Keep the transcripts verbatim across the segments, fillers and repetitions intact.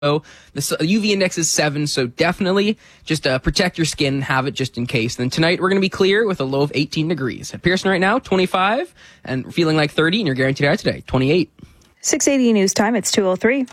The U V index is seven, so definitely just uh, protect your skin and have it just in case. And then tonight we're going to be clear with a low of eighteen degrees. At Pearson right now, twenty-five, and feeling like thirty, and your guaranteed high today, twenty-eight. six eighty News Time, it's two oh three.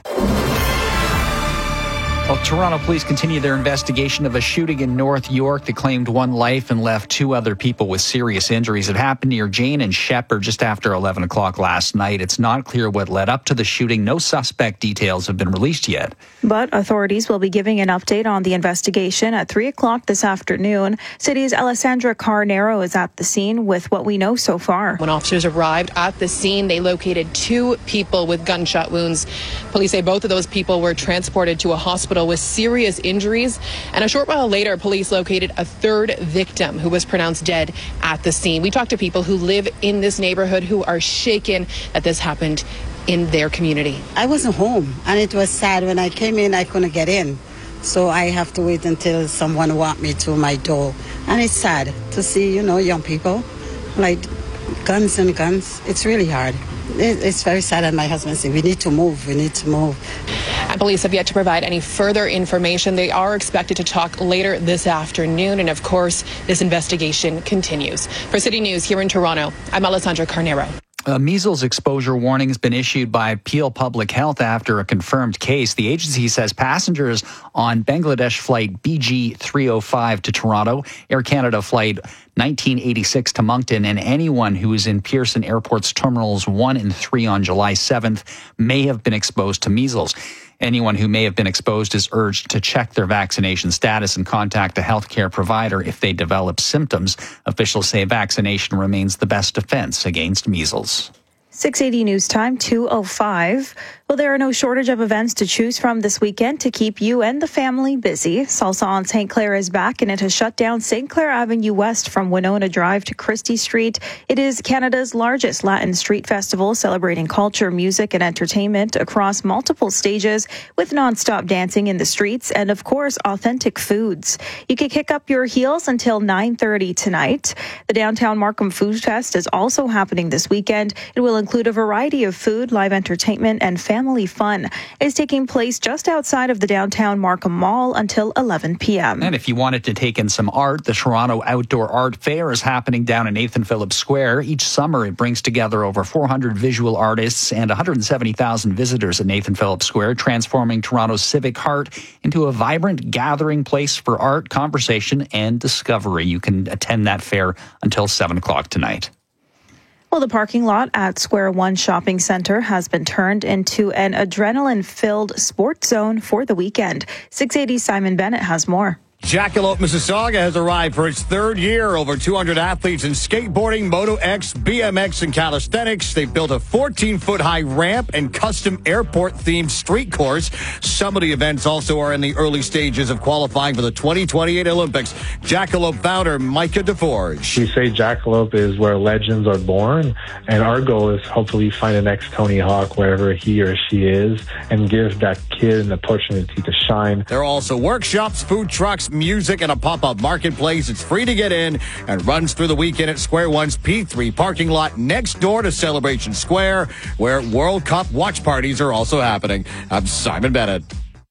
Well, Toronto police continue their investigation of a shooting in North York that claimed one life and left two other people with serious injuries. It happened near Jane and Shepherd just after eleven o'clock last night. It's not clear what led up to the shooting. No suspect details have been released yet. But authorities will be giving an update on the investigation at three o'clock this afternoon. City's Alessandra Carnero is at the scene with what we know so far. When officers arrived at the scene, they located two people with gunshot wounds. Police say both of those people were transported to a hospital with serious injuries, and a short while later police located a third victim who was pronounced dead at the scene. We talked to people who live in this neighborhood who are shaken that this happened in their community. I wasn't home, and it was sad. When I came in, I couldn't get in, so I have to wait until someone walked me to my door. And it's sad to see, you know, young people like guns and guns. It's really hard. It's very sad, and my husband said, we need to move, we need to move. And police have yet to provide any further information. They are expected to talk later this afternoon, and of course, this investigation continues. For City News here in Toronto, I'm Alessandra Carnero. A measles exposure warning has been issued by Peel Public Health after a confirmed case. The agency says passengers on Bangladesh flight B G three oh five to Toronto, Air Canada flight nineteen eighty-six to Moncton, and anyone who is in Pearson Airport's terminals one and three on July seventh may have been exposed to measles. Anyone who may have been exposed is urged to check their vaccination status and contact a healthcare provider if they develop symptoms. Officials say vaccination remains the best defense against measles. six eighty News Time, two oh five. Well, there are no shortage of events to choose from this weekend to keep you and the family busy. Salsa on Saint Clair is back, and it has shut down Saint Clair Avenue West from Winona Drive to Christie Street. It is Canada's largest Latin street festival, celebrating culture, music, and entertainment across multiple stages with nonstop dancing in the streets and, of course, authentic foods. You can kick up your heels until nine thirty tonight. The Downtown Markham Food Fest is also happening this weekend. It will include a variety of food, live entertainment, and family fun. It is taking place just outside of the Downtown Markham Mall until eleven p.m. And if you wanted to take in some art, the Toronto Outdoor Art Fair is happening down in Nathan Phillips Square. Each summer, it brings together over four hundred visual artists and one hundred seventy thousand visitors at Nathan Phillips Square, transforming Toronto's civic heart into a vibrant gathering place for art, conversation, and discovery. You can attend that fair until seven o'clock tonight. Well, the parking lot at Square One Shopping Centre has been turned into an adrenaline-filled sports zone for the weekend. six eighty Simon Bennett has more. Jackalope, Mississauga has arrived for its third year. Over two hundred athletes in skateboarding, Moto X, B M X, and calisthenics. They've built a fourteen-foot high ramp and custom airport-themed street course. Some of the events also are in the early stages of qualifying for the twenty twenty-eight Olympics. Jackalope founder Micah DeForge. We say Jackalope is where legends are born, and our goal is hopefully find the next Tony Hawk wherever he or she is and give that kid an opportunity to shine. There are also workshops, food trucks, music, and a pop-up marketplace. It's free to get in and runs through the weekend at Square One's P three parking lot next door to Celebration Square, where World Cup watch parties are also happening. I'm Simon Bennett.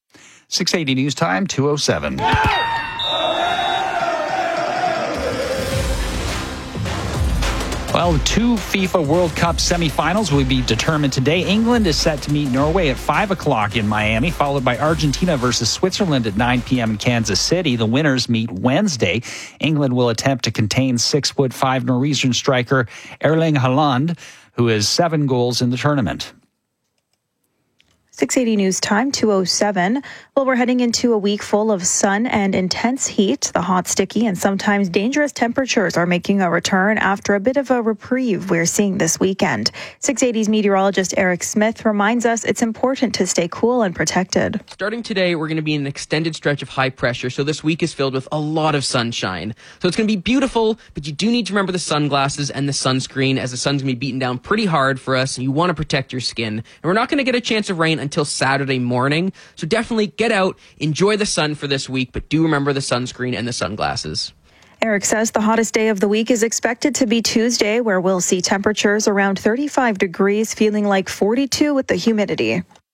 six eighty News Time, two oh seven. Well, two FIFA World Cup semifinals will be determined today. England is set to meet Norway at five o'clock in Miami, followed by Argentina versus Switzerland at nine p.m. in Kansas City. The winners meet Wednesday. England will attempt to contain six foot five Norwegian striker Erling Haaland, who has seven goals in the tournament. six eighty News Time, two oh seven. Well, we're heading into a week full of sun and intense heat. The hot, sticky, and sometimes dangerous temperatures are making a return after a bit of a reprieve we're seeing this weekend. six eighty's meteorologist Eric Smith reminds us it's important to stay cool and protected. Starting today, we're going to be in an extended stretch of high pressure, so this week is filled with a lot of sunshine. So it's going to be beautiful, but you do need to remember the sunglasses and the sunscreen, as the sun's going to be beaten down pretty hard for us, and you want to protect your skin. And we're not going to get a chance of rain until Saturday morning, so definitely get out, enjoy the sun for this week, but do remember the sunscreen and the sunglasses. Eric says the hottest day of the week is expected to be Tuesday, where we'll see temperatures around thirty-five degrees, feeling like forty-two with the humidity.